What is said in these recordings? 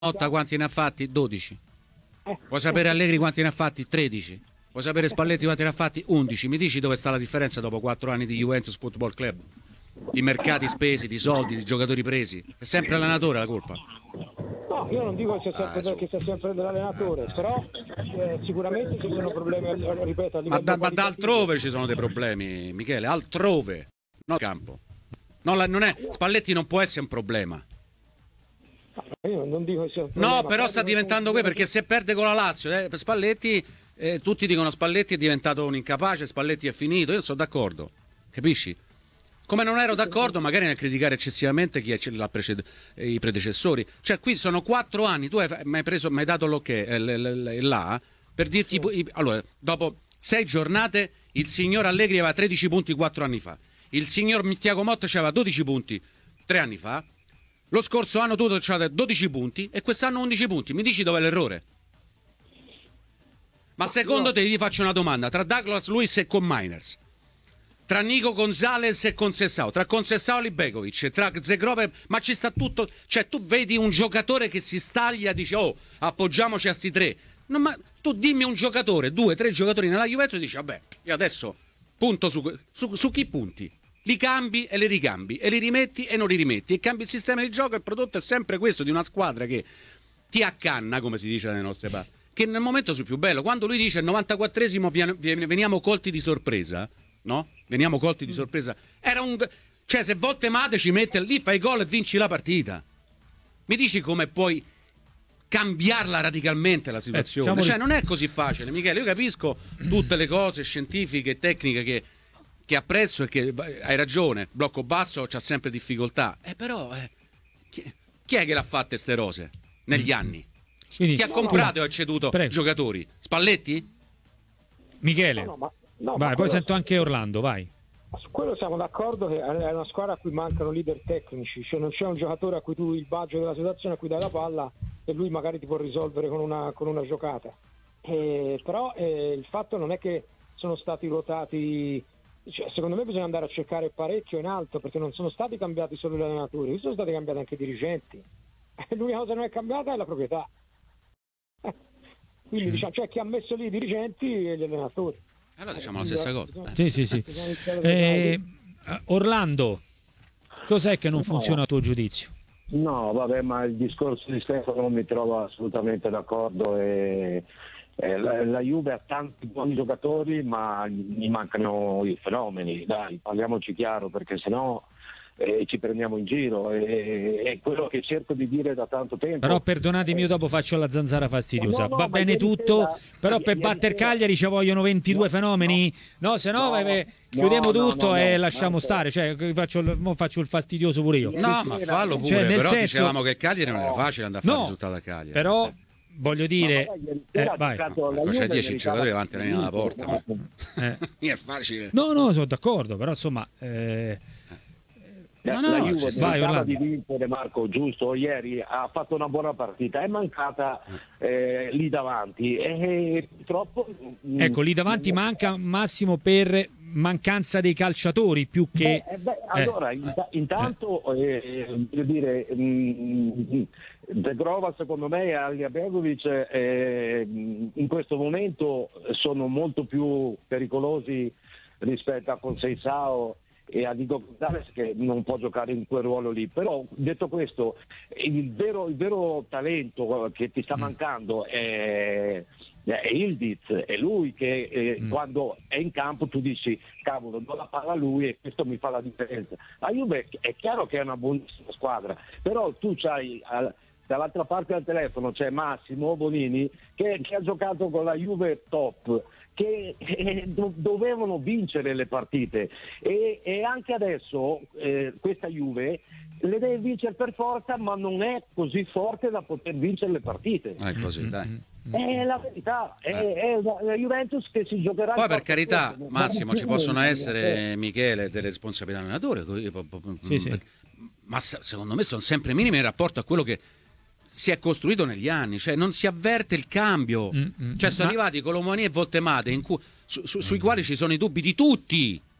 Motta quanti ne ha fatti? 12. Vuoi sapere Allegri quanti ne ha fatti? 13. Vuoi sapere Spalletti quanti ne ha fatti? 11. Mi dici dove sta la differenza dopo 4 anni di Juventus Football Club? Di mercati spesi, di soldi, di giocatori presi. È sempre l'allenatore la colpa. No, io non dico che sia sempre dell'allenatore, però sicuramente ci sono problemi, ripeto, a livello ma da altrove ci sono dei problemi, Michele, altrove, non al campo. Non è, Spalletti non può essere un problema. Io non dico che sia un problema. No, però sta diventando qui perché se perde con la Lazio, Spalletti, tutti dicono Spalletti è diventato un incapace, Spalletti è finito, io sono d'accordo, capisci? Come non ero d'accordo magari nel criticare eccessivamente chi i predecessori. Cioè qui sono 4 anni, tu mi hai dato l'ok là per dirti... Allora, dopo 6 giornate il signor Allegri aveva 13 punti 4 anni fa. Il signor Thiago Motta aveva 12 punti 3 anni fa. Lo scorso anno tu c'avete 12 punti e quest'anno 11 punti. Mi dici dov'è l'errore? Ma secondo te, gli faccio una domanda, tra Douglas Luiz e con Miners, tra Nico Gonzalez e Conceição, tra Conceição e Libegovic, tra Zegrove, ma ci sta tutto. Cioè tu vedi un giocatore che si staglia, dice oh appoggiamoci a sti tre. No, ma tu dimmi un giocatore, 2, 3 giocatori nella Juventus e dici vabbè, io adesso punto su chi punti? Li cambi e li ricambi e li rimetti e non li rimetti e cambi il sistema di gioco. Il prodotto è sempre questo di una squadra che ti accanna, come si dice dalle nostre parti, che nel momento sul più bello, quando lui dice al 94esimo veniamo colti di sorpresa, no? Veniamo colti di sorpresa. Era un... Cioè, se volte Mate ci mette lì, fai gol e vinci la partita. Mi dici come puoi cambiarla radicalmente la situazione? Cioè, non è così facile, Michele. Io capisco tutte le cose scientifiche e tecniche che apprezzo e che hai ragione. Blocco basso c'ha sempre difficoltà. Però chi è che l'ha fatte ste rose negli anni? Quindi, chi ha comprato e ha ceduto giocatori? Spalletti? Michele. No, vai, poi sento anche Orlando, vai. Su quello siamo d'accordo che è una squadra a cui mancano leader tecnici, cioè non c'è un giocatore a cui tu il budget della situazione a cui dai la palla e lui magari ti può risolvere con una giocata. Però il fatto non è che sono stati ruotati, cioè, secondo me bisogna andare a cercare parecchio in alto, perché non sono stati cambiati solo gli allenatori, sono stati cambiati anche i dirigenti. L'unica cosa che non è cambiata è la proprietà. Quindi diciamo, cioè chi ha messo lì i dirigenti e gli allenatori. Allora diciamo la stessa cosa. Sì. Orlando, cos'è che non funziona a tuo giudizio? No, vabbè, ma il discorso di Stefano non mi trovo assolutamente d'accordo. La Juve ha tanti buoni giocatori, ma gli mancano i fenomeni. Dai, parliamoci chiaro, perché sennò ci prendiamo in giro. È quello che cerco di dire da tanto tempo. Però perdonatemi, io dopo faccio la zanzara fastidiosa. Va bene tutto, però per battere Cagliari ci vogliono 22 fenomeni. No, se no, chiudiamo tutto e lasciamo stare. Cioè, faccio il fastidioso pure io. No, ma fallo pure. Cioè, però dicevamo che Cagliari non era facile andare a fare il risultato a Cagliari. Però voglio dire, vai. C'è 10 giocatori davanti alla linea della porta. È facile. No, sono d'accordo, però insomma. La Juve meritava di vincere, Marco, giusto? Ieri ha fatto una buona partita, è mancata lì davanti e purtroppo... Ecco, lì davanti manca Massimo per mancanza dei calciatori più che... Allora, intanto, voglio dire, Zegrova secondo me e Alija Begovic in questo momento sono molto più pericolosi rispetto a Conceição e a Nico Gonzalez, che non può giocare in quel ruolo lì. Però detto questo, il vero talento che ti sta mancando è Ildiz, è lui che quando è in campo tu dici cavolo, do la palla a lui e questo mi fa la differenza. La Juve è chiaro che è una buonissima squadra, però tu c'hai dall'altra parte del telefono c'è Massimo Bonini che ha giocato con la Juve top, che dovevano vincere le partite e anche adesso questa Juve le deve vincere per forza, ma non è così forte da poter vincere le partite. È così, dai. È la verità, è la Juventus che si giocherà. Poi per carità, Massimo, ci possono essere, Michele, delle responsabilità allenatore, ma secondo me sono sempre minime in rapporto a quello che si è costruito negli anni, cioè non si avverte il cambio. Cioè sono arrivati Colomoni e Voltemade sui quali ci sono i dubbi di tutti.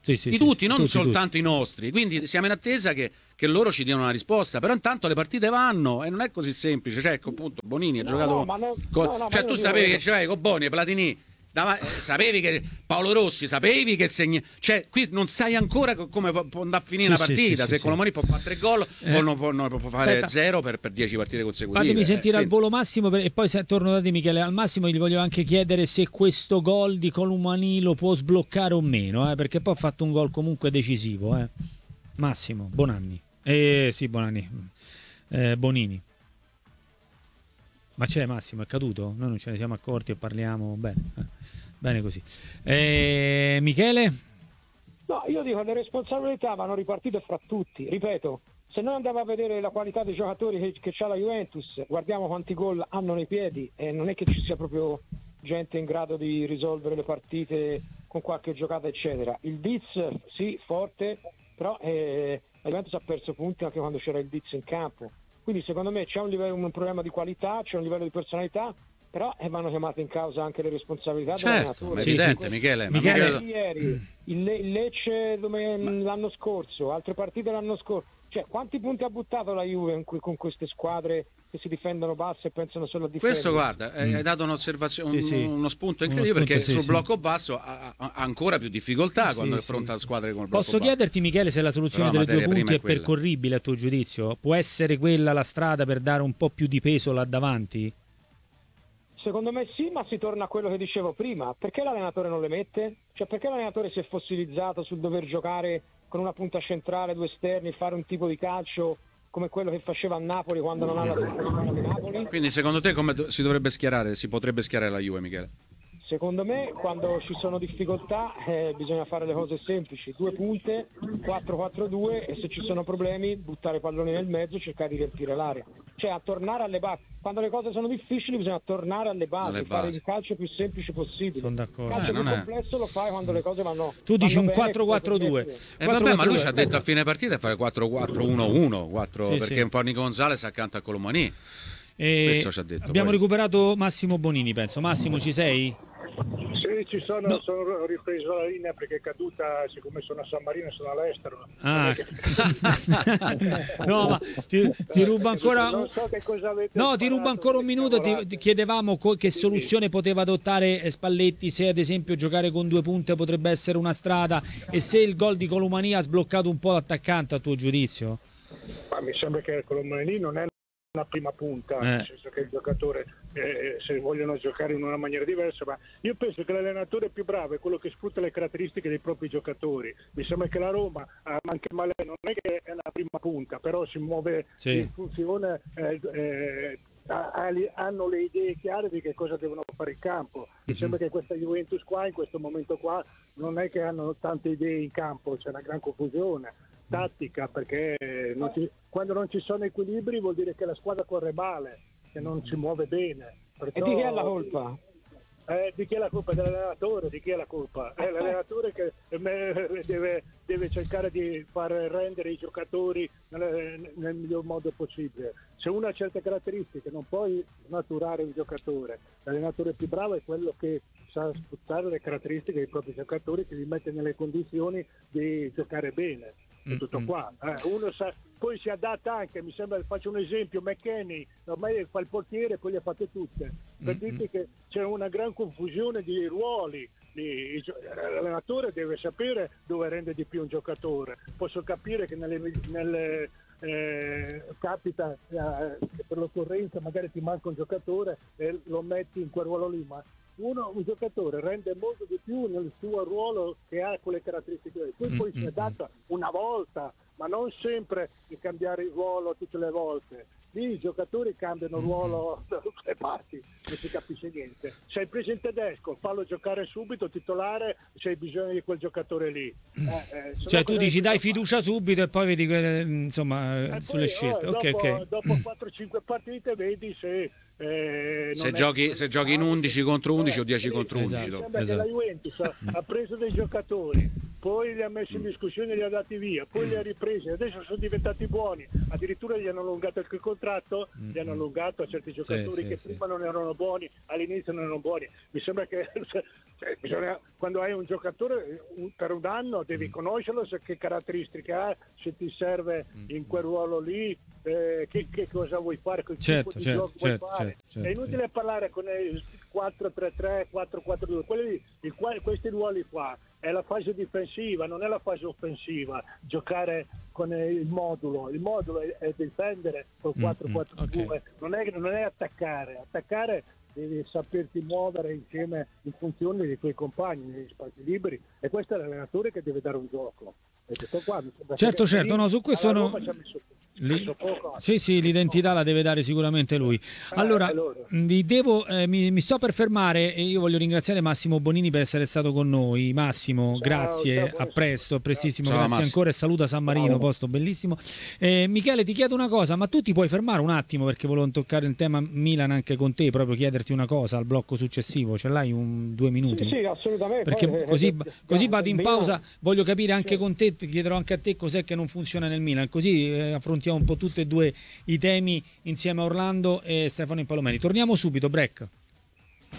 di tutti, non soltanto i nostri. Quindi siamo in attesa che loro ci diano una risposta. Però intanto le partite vanno e non è così semplice. Cioè, ecco, appunto, Bonini ha giocato. Cioè, tu sapevi che c'avevi con Boni e Platini. Sapevi che Paolo Rossi, sapevi che cioè qui non sai ancora come può andare a finire una partita, se Colomoni può fare 3 gol o non può fare 0 per 10 partite consecutive. Fatemi sentire al volo Massimo e poi torno da te Michele. Al Massimo gli voglio anche chiedere se questo gol di Colomani lo può sbloccare o meno, perché poi ha fatto un gol comunque decisivo. Massimo, Bonanni. Sì, Bonanni. Bonini. Ma c'è Massimo, è caduto? Noi non ce ne siamo accorti e parliamo bene così. Michele? No, io dico le responsabilità vanno ripartite fra tutti. Ripeto, se noi andiamo a vedere la qualità dei giocatori che c'ha la Juventus, guardiamo quanti gol hanno nei piedi e non è che ci sia proprio gente in grado di risolvere le partite con qualche giocata eccetera. Il Diz sì, forte, però la Juventus ha perso punti anche quando c'era il Diz in campo. Quindi secondo me c'è un problema di qualità, c'è un livello di personalità, però vanno chiamate in causa anche le responsabilità dell'allenatore. È evidente, Michele. Ieri, il Lecce l'anno scorso, altre partite l'anno scorso. Cioè, quanti punti ha buttato la Juve con queste squadre che si difendono basso e pensano solo a difendere? Questo, guarda, hai dato un'osservazione, uno spunto incredibile, perché sul blocco basso ha ancora più difficoltà quando affronta squadre con il blocco basso. Posso chiederti, Michele, se la soluzione delle 2 punti è percorribile a tuo giudizio? Può essere quella la strada per dare un po' più di peso là davanti? Secondo me sì, ma si torna a quello che dicevo prima. Perché l'allenatore non le mette? Cioè, perché l'allenatore si è fossilizzato sul dover giocare con una punta centrale, 2 esterni, fare un tipo di calcio come quello che faceva a Napoli quando non ha la squadra di Napoli? Quindi secondo te come si dovrebbe schierare, si potrebbe schierare la Juve, Michele? Secondo me quando ci sono difficoltà bisogna fare le cose semplici, 2 punte, 4-4-2 e se ci sono problemi buttare i palloni nel mezzo e cercare di riempire l'area. Cioè a tornare alle basi. Quando le cose sono difficili bisogna tornare alle basi. Fare il calcio più semplice possibile. Sono d'accordo. Il calcio più complesso lo fai quando le cose vanno. Tu dici un 4-4-2. Vabbè, ma lui ci ha detto a fine partita fare 4-4-1-1, perché un po' Nico Gonzalez accanto a Colomani. Questo ci ha detto. Abbiamo recuperato Massimo Bonini, penso. Massimo, ci sei? Sì, ci sono, no. Sono ripreso la linea perché è caduta, siccome sono a San Marino e sono all'estero. No, ma ti rubo ancora non so che cosa avete ti rubo ancora un minuto. Ti chiedevamo che soluzione poteva adottare Spalletti, se ad esempio giocare con 2 punte potrebbe essere una strada e se il gol di Colomani ha sbloccato un po' l'attaccante a tuo giudizio. Ma mi sembra che Colomani non è una prima punta, nel senso che il giocatore se vogliono giocare in una maniera diversa, ma io penso che l'allenatore più bravo è quello che sfrutta le caratteristiche dei propri giocatori. Mi sembra che la Roma, anche Malè, non è che è una prima punta, però si muove in funzione, hanno le idee chiare di che cosa devono fare in campo. Mi sembra che questa Juventus qua, in questo momento qua, non è che hanno tante idee in campo, c'è una gran confusione tattica, perché quando non ci sono equilibri vuol dire che la squadra corre male, che non si muove bene. Perciò, e di chi è la colpa? Di chi è la colpa? Dell'allenatore? Di chi è la colpa? È l'allenatore che deve cercare di far rendere i giocatori nel miglior modo possibile. Se uno ha certe caratteristiche non puoi snaturare un giocatore. L'allenatore più bravo è quello che sa sfruttare le caratteristiche dei propri giocatori, che li mette nelle condizioni di giocare bene. È tutto qua. Uno poi si adatta anche, mi sembra, faccio un esempio, McKennie ormai fa il portiere e poi le ha fatte tutte, per dirti che c'è una gran confusione di ruoli. L'allenatore deve sapere dove rende di più un giocatore. Posso capire che capita che per l'occorrenza magari ti manca un giocatore e lo metti in quel ruolo lì, ma un giocatore rende molto di più nel suo ruolo che ha quelle caratteristiche. Poi si adatta una volta, ma non sempre di cambiare il ruolo tutte le volte. Lì i giocatori cambiano ruolo da tutte le parti, non si capisce niente. Se hai preso il tedesco, fallo giocare subito, titolare, se hai bisogno di quel giocatore lì. Cioè tu dici dai fiducia subito e poi vedi insomma sulle scelte. Dopo 4-5 partite vedi se giochi in 11 contro 11 o 10 contro 11. Sembra che la Juventus ha preso dei giocatori poi li ha messi in discussione e li ha dati via, poi li ha ripresi, adesso sono diventati buoni, addirittura gli hanno allungato il contratto, gli hanno allungato a certi giocatori che prima non erano buoni, all'inizio non erano buoni. Mi sembra che quando hai un giocatore per un anno devi conoscerlo, che caratteristiche ha, se ti serve in quel ruolo lì, che cosa vuoi fare, che tipo di gioco vuoi fare. È inutile parlare con il 4-3-3, 4-4-2, questi ruoli qua è la fase difensiva, non è la fase offensiva, giocare con il modulo è difendere col 4-4-2, non è attaccare devi saperti muovere insieme in funzione dei tuoi compagni negli spazi liberi, e questo è l'allenatore che deve dare un gioco. Certo, no, su questo no. Sì, l'identità la deve dare sicuramente lui. Allora, mi sto per fermare e io voglio ringraziare Massimo Bonini per essere stato con noi. Massimo, grazie, a presto, prestissimo, grazie Massimo. Ancora e saluta San Marino, posto bellissimo. Michele, ti chiedo una cosa, ma tu ti puoi fermare un attimo, perché volevo toccare il tema Milan anche con te, proprio chiederti una cosa al blocco successivo, ce l'hai 2 minuti? Sì, assolutamente. Perché così vado in pausa, voglio capire anche con te, ti chiederò anche a te cos'è che non funziona nel Milan, così affrontiamo un po' tutti e due i temi insieme a Orlando e Stefano Impallomeni. Torniamo subito, break.